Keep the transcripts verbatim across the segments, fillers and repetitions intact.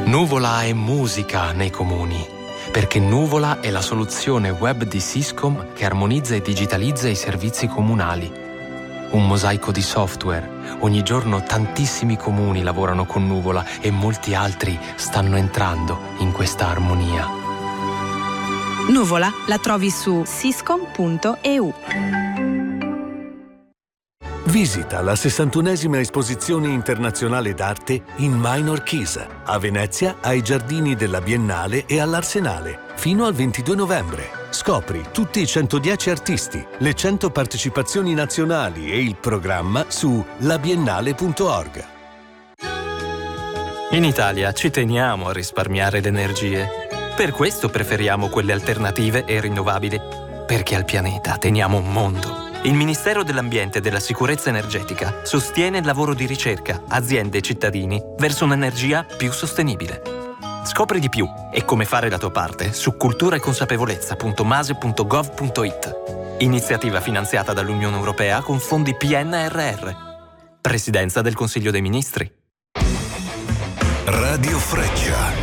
Nuvola è musica nei comuni, perché Nuvola è la soluzione web di Syscom che armonizza e digitalizza i servizi comunali. Un mosaico di software. Ogni giorno tantissimi comuni lavorano con Nuvola e molti altri stanno entrando in questa armonia. Nuvola la trovi su syscom punto e u. Visita la sessantunesima esposizione internazionale d'arte in Minor Chisa, a Venezia, ai giardini della Biennale e all'Arsenale, fino al ventidue novembre. Scopri tutti i centodieci artisti, le cento partecipazioni nazionali e il programma su la biennale punto org. In Italia ci teniamo a risparmiare le energie. Per questo preferiamo quelle alternative e rinnovabili, perché al pianeta teniamo un mondo. Il Ministero dell'Ambiente e della Sicurezza Energetica sostiene il lavoro di ricerca, aziende e cittadini verso un'energia più sostenibile. Scopri di più e come fare la tua parte su cultura e consapevolezza punto mase punto gov punto it. Iniziativa finanziata dall'Unione Europea con fondi P N R R. Presidenza del Consiglio dei Ministri. Radio Freccia.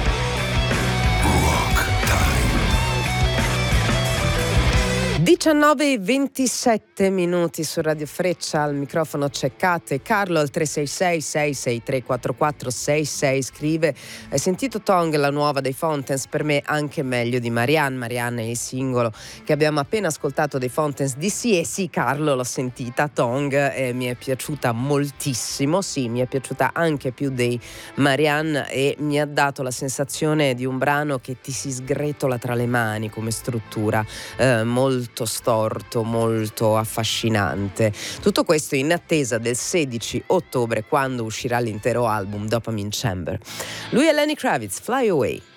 diciannove e ventisette minuti su Radio Freccia, al microfono c'è Kate. Carlo al tre sei sei sei sei tre quattro quattro sei sei scrive: hai sentito Tongue, la nuova dei Fountains? Per me anche meglio di Marianne. Marianne è il singolo che abbiamo appena ascoltato dei Fountains D C. E sì, Carlo, l'ho sentita Tongue e mi è piaciuta moltissimo. Sì, mi è piaciuta anche più dei Marianne e mi ha dato la sensazione di un brano che ti si sgretola tra le mani come struttura, eh, molto storto, molto affascinante. Tutto questo in attesa del sedici ottobre, quando uscirà l'intero album Dopamine Chamber. Lui è Lenny Kravitz, Fly Away.